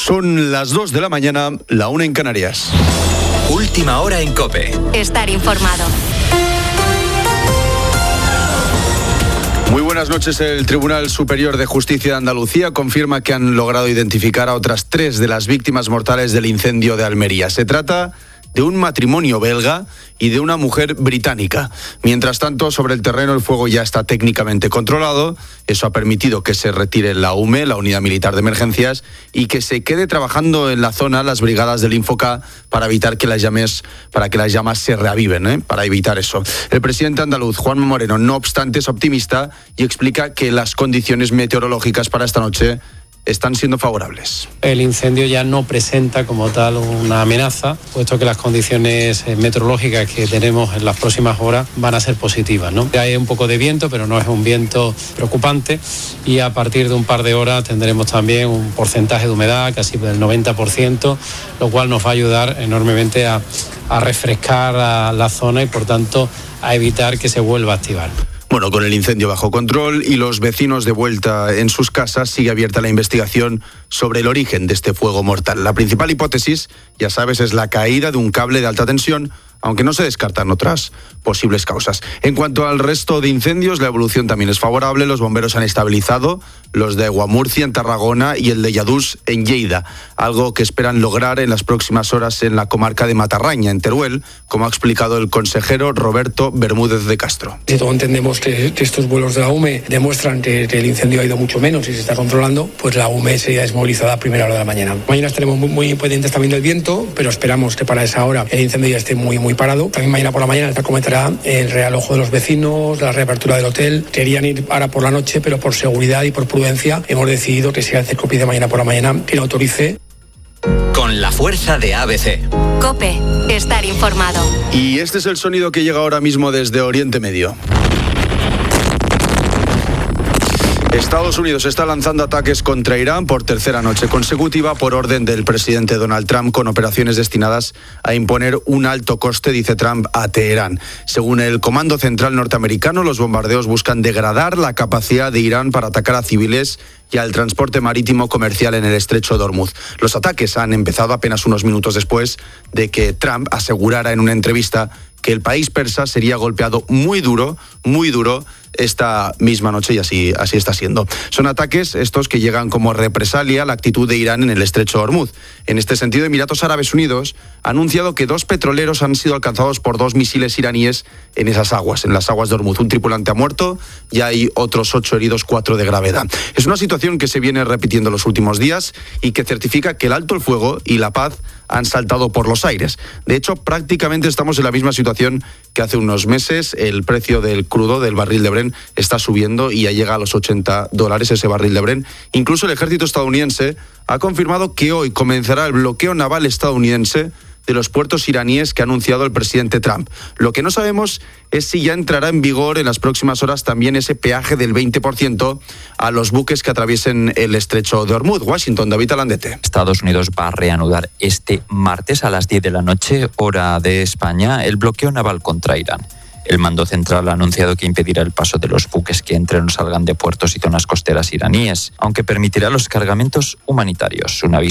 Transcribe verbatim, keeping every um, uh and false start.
Son las dos de la mañana, la una en Canarias. Última hora en COPE. Estar informado. Muy buenas noches. El Tribunal Superior de Justicia de Andalucía confirma que han logrado identificar a otras tres de las víctimas mortales del incendio de Almería. Se trata de un matrimonio belga y de una mujer británica. Mientras tanto, sobre el terreno el fuego ya está técnicamente controlado. Eso ha permitido que se retire la U M E, la Unidad Militar de Emergencias, y que se quede trabajando en la zona las brigadas del Infoca para evitar que las llamas, para que las llamas se reaviven, ¿eh? para evitar eso. El presidente andaluz, Juanma Moreno, no obstante, es optimista y explica que las condiciones meteorológicas para esta noche están siendo favorables. El incendio ya no presenta como tal una amenaza, puesto que las condiciones meteorológicas que tenemos en las próximas horas van a ser positivas, ¿no? Hay un poco de viento, pero no es un viento preocupante, y a partir de un par de horas tendremos también un porcentaje de humedad casi del noventa por ciento, lo cual nos va a ayudar enormemente a, a refrescar a la zona y por tanto a evitar que se vuelva a activar. Bueno, con el incendio bajo control y los vecinos de vuelta en sus casas, sigue abierta la investigación sobre el origen de este fuego mortal. La principal hipótesis, ya sabes, es la caída de un cable de alta tensión, aunque no se descartan otras posibles causas. En cuanto al resto de incendios, la evolución también es favorable. Los bomberos han estabilizado los de Aguamurcia en Tarragona y el de Lladús en Lleida, algo que esperan lograr en las próximas horas en la comarca de Matarraña, en Teruel, como ha explicado el consejero Roberto Bermúdez de Castro. Si todos entendemos que, que estos vuelos de la U M E demuestran que, que el incendio ha ido mucho menos y se está controlando, pues la U M E sería desmovilizada a primera hora de la mañana. Mañana estaremos muy, muy pendientes también del viento, pero esperamos que para esa hora el incendio ya esté muy, muy parado. También mañana por la mañana se comentará el realojo de los vecinos, la reapertura del hotel. Querían ir ahora por la noche, pero por seguridad y por prudencia hemos decidido que sea el CERCOPI de mañana por la mañana que lo autorice. Con la fuerza de A B C. COPE. Estar informado. Y este es el sonido que llega ahora mismo desde Oriente Medio. Estados Unidos está lanzando ataques contra Irán por tercera noche consecutiva por orden del presidente Donald Trump, con operaciones destinadas a imponer un alto coste, dice Trump, a Teherán. Según el Comando Central norteamericano, los bombardeos buscan degradar la capacidad de Irán para atacar a civiles y al transporte marítimo comercial en el estrecho de Hormuz. Los ataques han empezado apenas unos minutos después de que Trump asegurara en una entrevista que el país persa sería golpeado muy duro, muy duro esta misma noche, y así, así está siendo. Son ataques estos que llegan como represalia a la actitud de Irán en el estrecho de Hormuz. En este sentido, Emiratos Árabes Unidos ha anunciado que dos petroleros han sido alcanzados por dos misiles iraníes en esas aguas, en las aguas de Hormuz. Un tripulante ha muerto y hay otros ocho heridos, cuatro de gravedad. Es una situación que se viene repitiendo los últimos días y que certifica que el alto el fuego y la paz han saltado por los aires. De hecho, prácticamente estamos en la misma situación que hace unos meses. El precio del crudo, del barril de Brent, está subiendo y ya llega a los ochenta dólares ese barril de Brent. Incluso el ejército estadounidense ha confirmado que hoy comenzará el bloqueo naval estadounidense de los puertos iraníes que ha anunciado el presidente Trump. Lo que no sabemos es si ya entrará en vigor en las próximas horas también ese peaje del veinte por ciento a los buques que atraviesen el estrecho de Hormuz. Washington, David Alandete. Estados Unidos va a reanudar este martes a las diez de la noche, hora de España, el bloqueo naval contra Irán. El mando central ha anunciado que impedirá el paso de los buques que entren o salgan de puertos y zonas costeras iraníes, aunque permitirá los cargamentos humanitarios. Un aviso